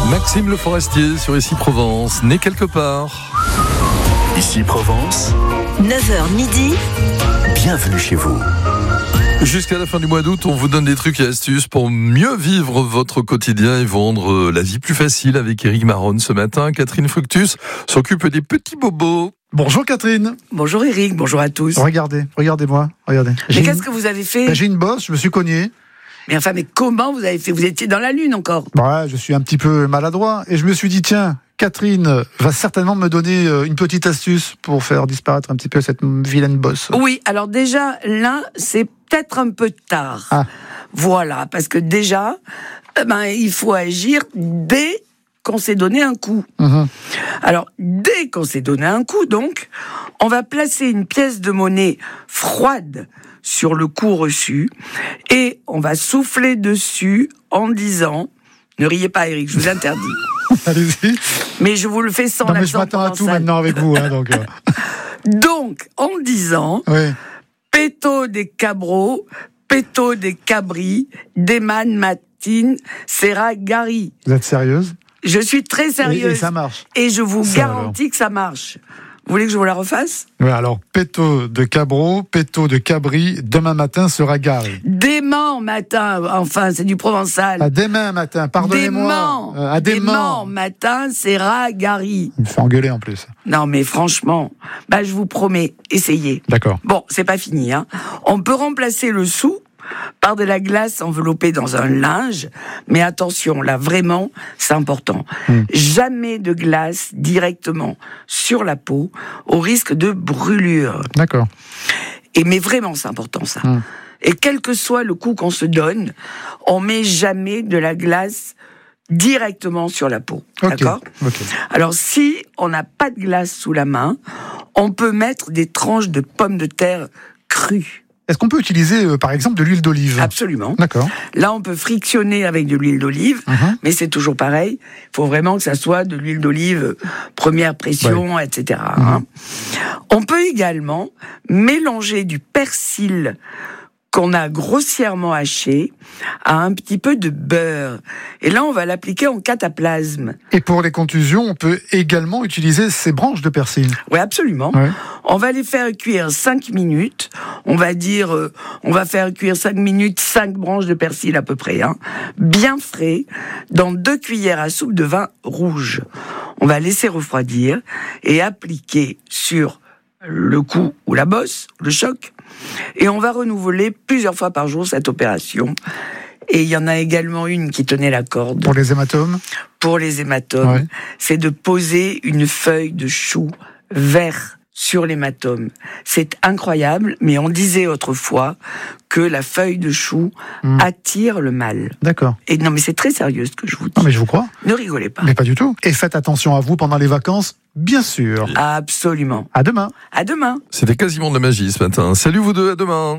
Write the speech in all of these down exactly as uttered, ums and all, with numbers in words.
Maxime Le Forestier sur Ici Provence, né quelque part. Ici Provence, neuf heures midi. Bienvenue chez vous. Jusqu'à la fin du mois d'août, on vous donne des trucs et astuces pour mieux vivre votre quotidien et vendre la vie plus facile avec Éric Maronne. Ce matin, Catherine Fructus s'occupe des petits bobos. Bonjour Catherine. Bonjour Éric, bonjour à tous. Regardez, regardez-moi, regardez. Mais J'ai qu'est-ce une... que vous avez fait? ben, J'ai une bosse, je me suis cogné. Mais enfin, mais comment vous avez fait? Vous étiez dans la lune encore? Ouais, je suis un petit peu maladroit et je me suis dit, tiens, Catherine va certainement me donner une petite astuce pour faire disparaître un petit peu cette vilaine bosse. Oui, alors déjà, là, c'est peut-être un peu tard. Ah. Voilà, parce que déjà, eh ben, il faut agir dès qu'on s'est donné un coup. Mmh. Alors, dès qu'on s'est donné un coup, donc, on va placer une pièce de monnaie froide sur le coup reçu et on va souffler dessus en disant... Ne riez pas, Éric, je vous interdis. Allez-y. Mais je vous le fais sans Non, mais je l'accent m'attends à tout provençal. maintenant avec vous. Hein, donc, euh... Donc, en disant... oui. Péto des cabros, péto des cabris, Deman Matine, Serra Gary. Vous êtes sérieuse? Je suis très sérieuse. Et, et ça marche. Et je vous Ça, garantis que ça marche. Vous voulez que je vous la refasse? Oui, alors, péto de cabro, péto de cabri, demain matin sera garé. Dément matin, enfin, c'est du provençal. À demain matin, pardonnez-moi. Dément, Euh, à dément matin, Serra Gary. Il me fait engueuler en plus. Non, mais franchement, bah, je vous promets, essayez. D'accord. Bon, c'est pas fini, hein. On peut remplacer le sou par de la glace enveloppée dans un linge, mais attention, là vraiment, c'est important. Mmh. Jamais de glace directement sur la peau, au risque de brûlure. D'accord. Et mais vraiment, c'est important ça. Mmh. Et quel que soit le coup qu'on se donne, on met jamais de la glace directement sur la peau. Okay. D'accord ? Okay. Alors, si on n'a pas de glace sous la main, on peut mettre des tranches de pommes de terre crues. Est-ce qu'on peut utiliser, euh, par exemple, de l'huile d'olive? Absolument. D'accord. Là, on peut frictionner avec de l'huile d'olive, uh-huh. mais c'est toujours pareil. Il faut vraiment que ça soit de l'huile d'olive première pression, ouais. et cetera. Uh-huh. Hein. On peut également mélanger du persil qu'on a grossièrement haché à un petit peu de beurre. Et là, on va l'appliquer en cataplasme. Et pour les contusions, on peut également utiliser ces branches de persil. Oui, absolument. Ouais. On va les faire cuire cinq minutes. On va dire, euh, on va faire cuire cinq minutes, cinq branches de persil à peu près, hein, bien frais, dans deux cuillères à soupe de vin rouge. On va laisser refroidir et appliquer sur le cou ou la bosse, le choc, et on va renouveler plusieurs fois par jour cette opération. Et il y en a également une qui tenait la corde. Pour les hématomes ? Pour les hématomes, ouais. C'est de poser une feuille de chou vert sur l'hématome. C'est incroyable, mais on disait autrefois que la feuille de chou mmh. attire le mal. D'accord. Et non, mais c'est très sérieux ce que je vous dis. Non, mais je vous crois. Ne rigolez pas. Mais pas du tout. Et faites attention à vous pendant les vacances, bien sûr. Absolument. À demain. À demain. C'était quasiment de la magie ce matin. Salut vous deux, à demain.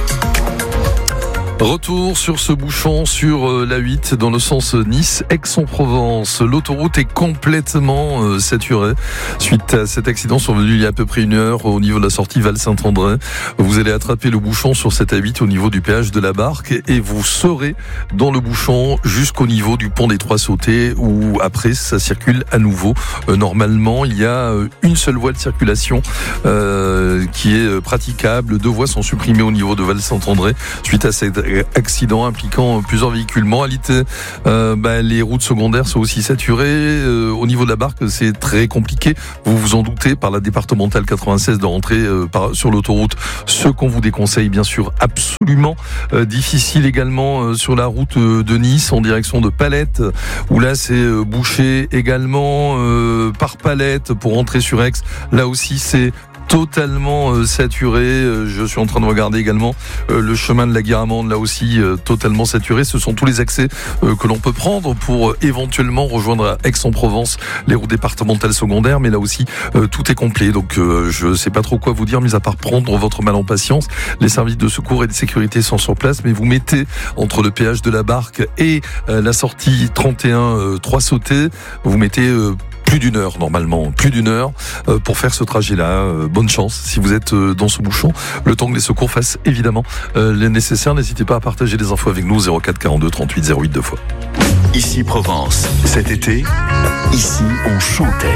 Retour sur ce bouchon sur la huit dans le sens Nice-Aix-en-Provence. L'autoroute est complètement euh, saturée suite à cet accident survenu il y a à peu près une heure au niveau de la sortie Val-Saint-André. Vous allez attraper le bouchon sur cette A huit au niveau du péage de la Barque et vous serez dans le bouchon jusqu'au niveau du pont des Trois Sautés où après ça circule à nouveau. Euh, normalement, il y a une seule voie de circulation euh, qui est praticable. Deux voies sont supprimées au niveau de Val-Saint-André suite à cette accident impliquant plusieurs véhicules. Moralité, euh, bah, les routes secondaires sont aussi saturées. Euh, au niveau de la Barque, c'est très compliqué. Vous vous en doutez, par la départementale quatre-vingt-seize de rentrer euh, par, sur l'autoroute. Ce qu'on vous déconseille, bien sûr, absolument. Euh, difficile également euh, sur la route euh, de Nice en direction de Palette, où là c'est euh, bouché également euh, par Palette pour rentrer sur Aix. Là aussi, c'est totalement euh, saturé. Euh, je suis en train de regarder également euh, le chemin de la Guéramande, là aussi euh, totalement saturé. Ce sont tous les accès euh, que l'on peut prendre pour euh, éventuellement rejoindre Aix-en-Provence les routes départementales secondaires, mais là aussi euh, tout est complet. Donc euh, je sais pas trop quoi vous dire, mis à part prendre votre mal en patience. Les services de secours et de sécurité sont sur place, mais vous mettez entre le péage de la Barque et euh, la sortie trente et un euh, Trois Sautés, vous mettez euh, plus d'une heure normalement, plus d'une heure euh, pour faire ce trajet-là. Euh, bonne chance si vous êtes euh, dans ce bouchon. Le temps que les secours fassent évidemment euh, les nécessaires. N'hésitez pas à partager des infos avec nous. zéro quatre quarante-deux trente-huit zéro huit deux fois. Ici Provence. Cet été, ici on chantait.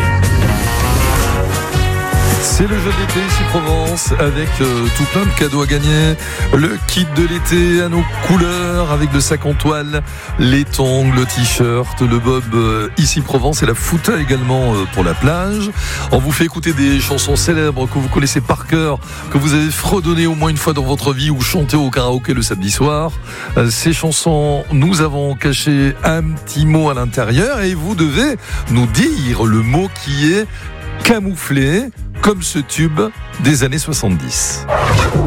C'est le jeu d'été ici Provence avec euh, tout plein de cadeaux à gagner. Le kit de l'été à nos couleurs avec le sac en toile, les tongs, le t-shirt, le bob euh, ici Provence et la fouta également euh, pour la plage. On vous fait écouter des chansons célèbres que vous connaissez par cœur, que vous avez fredonné au moins une fois dans votre vie ou chanté au karaoké le samedi soir. Euh, ces chansons, nous avons caché un petit mot à l'intérieur et vous devez nous dire le mot qui est camouflé comme ce tube des années soixante-dix.